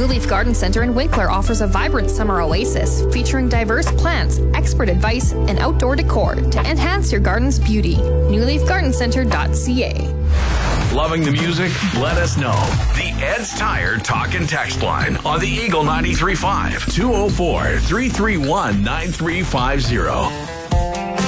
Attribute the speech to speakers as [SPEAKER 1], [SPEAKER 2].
[SPEAKER 1] New Leaf Garden Center in Winkler offers a vibrant summer oasis featuring diverse plants, expert advice, and outdoor decor to enhance your garden's beauty. newleafgardencenter.ca.
[SPEAKER 2] Loving the music? Let us know. The Ed's Tire Talk and Text line on the Eagle 93.5 204-331-9350.